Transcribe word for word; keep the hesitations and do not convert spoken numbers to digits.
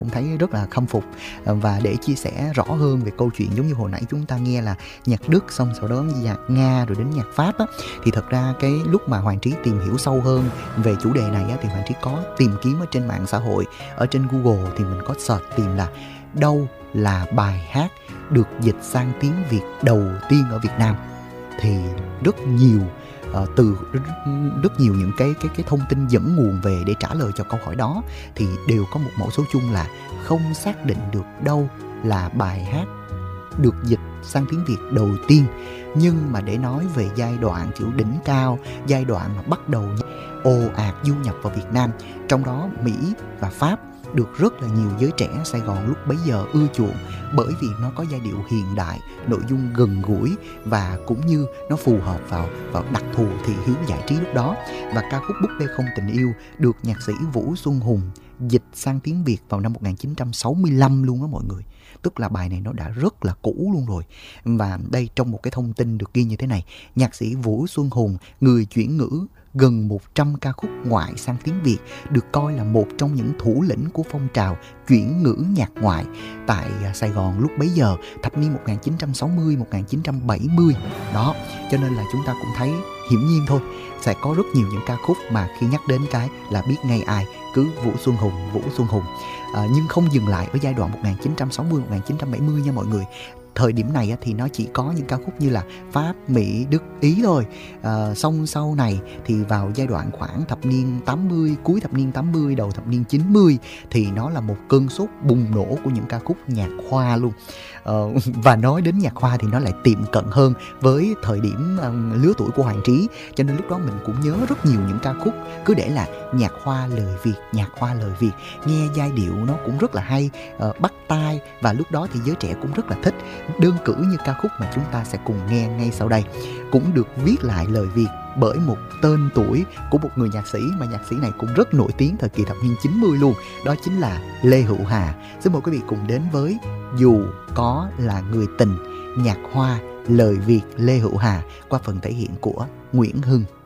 cũng thấy rất là khâm phục. Và để chia sẻ rõ hơn về câu chuyện giống như hồi nãy chúng ta nghe là nhạc Đức, xong sau đó nhạc Nga rồi đến nhạc Pháp á, thì thật ra cái lúc mà Hoàng Trí tìm hiểu sâu hơn về chủ đề này á, thì Hoàng Trí có tìm kiếm ở trên mạng xã hội, ở trên Google thì mình có search tìm là đâu là bài hát được dịch sang tiếng Việt đầu tiên ở Việt Nam, thì rất nhiều uh, từ rất, rất nhiều những cái cái cái thông tin dẫn nguồn về để trả lời cho câu hỏi đó, thì đều có một mẫu số chung là không xác định được đâu là bài hát được dịch sang tiếng Việt đầu tiên. Nhưng mà để nói về giai đoạn kiểu đỉnh cao, giai đoạn mà bắt đầu ồ ạt du nhập vào Việt Nam, trong đó Mỹ và Pháp được rất là nhiều giới trẻ Sài Gòn lúc bấy giờ ưa chuộng, bởi vì nó có giai điệu hiện đại, nội dung gần gũi và cũng như nó phù hợp vào vào đặc thù thị hiếu giải trí lúc đó. Và ca khúc Búp Bê Không Tình Yêu được nhạc sĩ Vũ Xuân Hùng dịch sang tiếng Việt vào năm một nghìn chín trăm sáu mươi lăm luôn á mọi người. Tức là bài này nó đã rất là cũ luôn rồi. Và đây trong một cái thông tin được ghi như thế này: nhạc sĩ Vũ Xuân Hùng, người chuyển ngữ gần một trăm ca khúc ngoại sang tiếng Việt, được coi là một trong những thủ lĩnh của phong trào chuyển ngữ nhạc ngoại tại Sài Gòn lúc bấy giờ, thập niên một nghìn chín trăm sáu mươi, một nghìn chín trăm bảy mươi. Đó, cho nên là chúng ta cũng thấy hiển nhiên thôi, sẽ có rất nhiều những ca khúc mà khi nhắc đến cái là biết ngay ai, cứ Vũ Xuân Hùng, Vũ Xuân Hùng. À, nhưng không dừng lại ở giai đoạn một nghìn chín trăm sáu mươi, một nghìn chín trăm bảy mươi nha mọi người. Thời điểm này thì nó chỉ có những ca khúc như là Pháp, Mỹ, Đức, Ý thôi. À, xong sau này thì vào giai đoạn khoảng thập niên tám mươi, cuối thập niên tám mươi, đầu thập niên chín mươi thì nó là một cơn sốt bùng nổ của những ca khúc nhạc khoa luôn. À, và nói đến nhạc khoa thì nó lại tiệm cận hơn với thời điểm um, lứa tuổi của Hoàng Trí, cho nên lúc đó mình cũng nhớ rất nhiều những ca khúc cứ để là nhạc khoa lời Việt, nhạc khoa lời Việt, nghe giai điệu nó cũng rất là hay, uh, bắt tai, và lúc đó thì giới trẻ cũng rất là thích. Đơn cử như ca khúc mà chúng ta sẽ cùng nghe ngay sau đây cũng được viết lại lời Việt bởi một tên tuổi của một người nhạc sĩ mà nhạc sĩ này cũng rất nổi tiếng thời kỳ thập niên chín mươi luôn, đó chính là Lê Hữu Hà. Xin mời quý vị cùng đến với Dù Có Là Người Tình, nhạc hoa lời Việt Lê Hữu Hà qua phần thể hiện của Nguyễn Hưng.